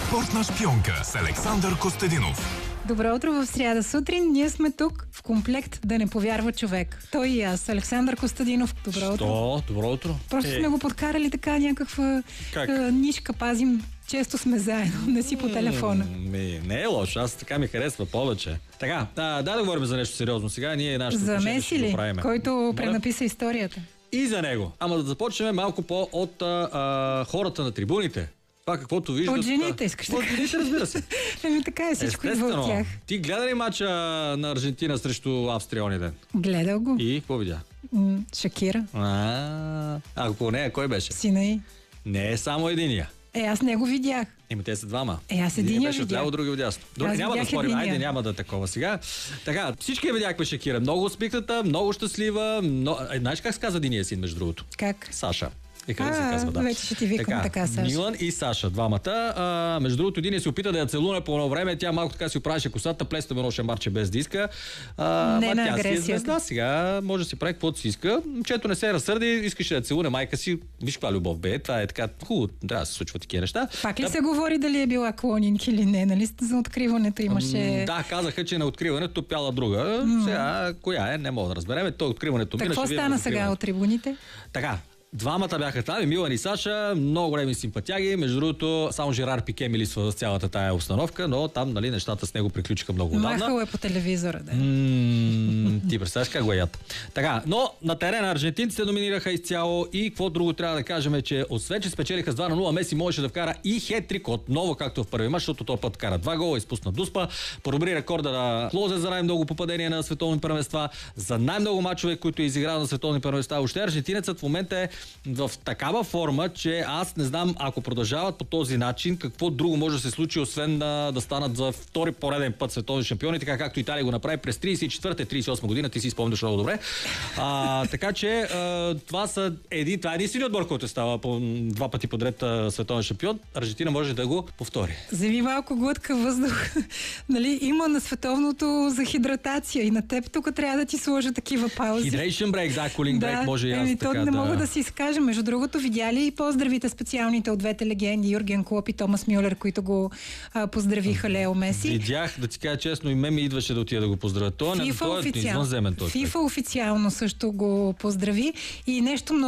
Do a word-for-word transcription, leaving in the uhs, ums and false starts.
Спортна шпионка с Александър Костадинов. Добро утро в сряда сутрин. Ние сме тук в комплект да не повярва човек. Той и аз, Александър Костадинов. Добро утро. Що? Добро утро. Просто е. сме го подкарали така някаква а, нишка, пазим. Често сме заедно, не си по телефона. Ми, не е лошо, аз така ми харесва повече. Така, да, да, да говорим за нещо сериозно сега. Ние нашето за Меси ли, който Моля? пренаписа историята? И за него. Ама да започнем малко по от а, а, хората на трибуните. Това каквото виждат... От жените, искаш да От жените, разбира се. Еми така е, всичко идва от тях. Ти гледа ли мача на Аржентина срещу Австрия ония ден? Гледал го. И какво видя? М- Шакира. А, ако не, кой беше? Сина й. Не е само единия. Е, аз не го видях. Еми, те са двама. Е, аз единия единия беше видях. отляво, други отдясно. Добре, няма да спорим. единия. Айде, няма да такова сега. Така, всички я видяхме Шакира. Много усмихната, много щастлива. Много... Е, знаеш как се казва единия син, между другото? Как? Саша. И къде се А, казва, да. вече ще ти викам така, така Саша. Милан и Саша, двамата. А, между другото, един се опита да я целуне по едно време. Тя малко така си оправяше косата, плеста едно шамарче без диска. А, не на тя агресията. си е звезда сега, може да си прави каквото си иска. Чето не се разсърди, искаше да целуне майка си. Виж каква любов бе, това е така хубаво, трябва да се случва такива неща. Пак ли да... се говори дали е била клонинг или не? Нали за откриването имаше... Да, казаха, че на откриването пяла друга. Mm. Сега, коя е, не мога да разберем. Той откриването мина. Какво стана сега от трибуните? Така. Двамата бяха там, и Милан и Саша, много големи симпатяги. Между другото, само Жерар Пике ми лисва с цялата тая установка, но там, нали, нещата с него приключиха много отдавна. Махал е по телевизора, да. М- ти представяш как го ят. Така, но на терена аржентинците доминираха изцяло и какво друго трябва да кажем е, че освен, че спечелиха с два на нула, Меси можеше да вкара и хет-трик отново, както в първи мач, защото този път кара два гола, изпусна Дуспа, подобри рекорда на Клозе за най-много попадения на световни първенства, за най-много мачове, които е изиграл на световни първенства. Още аржентинецът в момента е в такава форма, че аз не знам, ако продължават по този начин, какво друго може да се случи, освен да, да станат за втори пореден път световни шампиони, така както Италия го направи през тридесет и четвърта тридесет и осма година, ти си спомняш много добре. А, така че а, това са еди, това е единственият отбор, който става по два пъти подред а, световен шампион. Аржентина може да го повтори. Вземи малко глътка въздух. Нали, има на световното за хидратация и на теб тук трябва да ти сложа такива паузи. Hydration break, да, cooling break, да, може и аз еми, така то не да... мога да си изкажа. Между другото, видяли и поздравите специалните от двете легенди, Юрген Клоп и Томас Мюлер, които го а, поздравиха Лео Меси. Видях, да ти кажа честно, и ме ми идваше да отида да го поздравя. Той е извънземен точно. FIFA официално също го поздрави и нещо много